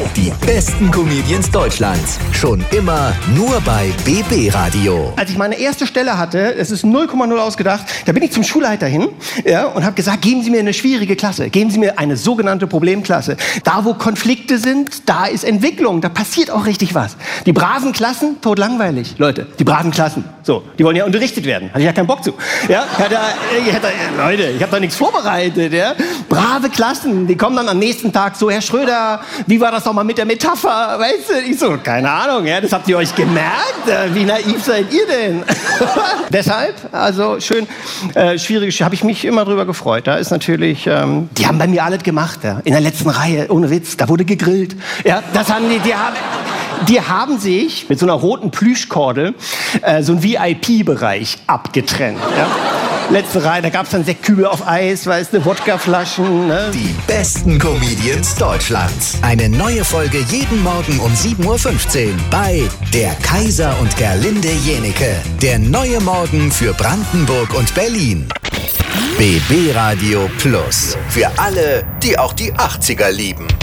Die besten Comedians Deutschlands. Schon immer nur bei BB Radio. Als ich meine erste Stelle hatte, es ist 0,0 ausgedacht, da bin ich zum Schulleiter hin, ja, und habe gesagt, geben Sie mir eine schwierige Klasse. Geben Sie mir eine sogenannte Problemklasse. Da, wo Konflikte sind, da ist Entwicklung. Da passiert auch richtig was. Die braven Klassen, totlangweilig. Leute, die braven Klassen. So, die wollen ja unterrichtet werden. Hatte ich ja keinen Bock zu. Ja, Leute, ich habe da nichts vorbereitet. Ja. Brave Klassen, die kommen dann am nächsten Tag so, Herr Schröder, wie war das doch mal mit der Metapher? Weißt du, ich so, keine Ahnung, ja, das habt ihr euch gemerkt? Wie naiv seid ihr denn? Deshalb, also schön, schwierig, habe ich mich immer drüber gefreut. Da ist natürlich, die haben bei mir alles gemacht, ja. In der letzten Reihe, ohne Witz, da wurde gegrillt. Ja, das haben die haben sich mit so einer roten Plüschkordel so einen VIP-Bereich abgetrennt. Ja. Letzte Reihe, da gab es dann Sektkübel auf Eis, weißt du, Wodkaflaschen. Ne? Die besten Comedians Deutschlands. Eine neue Folge jeden Morgen um 7.15 Uhr bei Der Kaiser und Gerlinde Jenecke. Der neue Morgen für Brandenburg und Berlin. BB Radio Plus. Für alle, die auch die 80er lieben.